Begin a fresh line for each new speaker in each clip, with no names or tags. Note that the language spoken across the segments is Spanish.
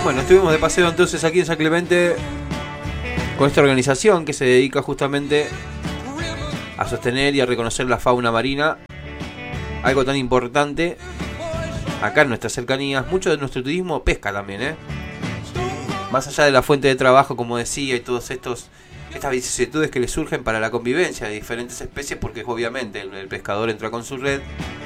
Bueno, estuvimos de paseo entonces aquí en San Clemente con esta organización que se dedica justamente a sostener y a reconocer la fauna marina, algo tan importante acá en nuestras cercanías. Mucho de nuestro turismo pesca también, más allá de la fuente de trabajo, como decía, y todas estas vicisitudes que le surgen para la convivencia de diferentes especies, porque obviamente el pescador entra con su red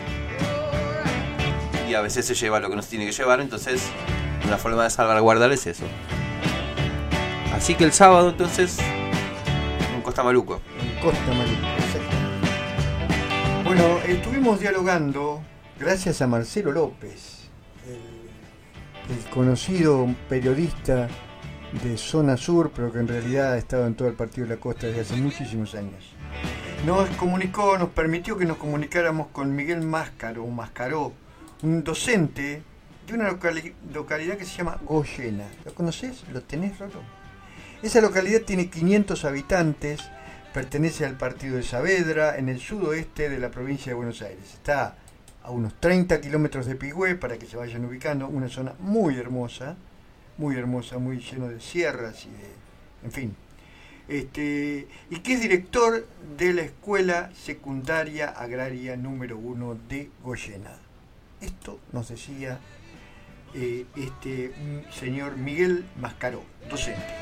y a veces se lleva lo que no se tiene que llevar, entonces una forma de salvaguardar es eso. Así que el sábado entonces en Costa Maluco.
En Costa Maluco, exacto. Bueno, estuvimos dialogando gracias a Marcelo López, el conocido periodista de Zona Sur, pero que en realidad ha estado en todo el Partido de la Costa desde hace muchísimos años. Nos permitió que nos comunicáramos con Miguel Mascaró, un docente de una localidad que se llama Goyena. ¿Lo conoces? ¿Lo tenés, Rolo? Esa localidad tiene 500 habitantes, pertenece al partido de Saavedra, en el sudoeste de la provincia de Buenos Aires. Está a unos 30 kilómetros de Pigüé, para que se vayan ubicando, una zona muy hermosa, muy lleno de sierras y de... en fin. Y que es director de la Escuela Secundaria Agraria número 1 de Goyena. Esto nos decía señor Miguel Mascaró, docente.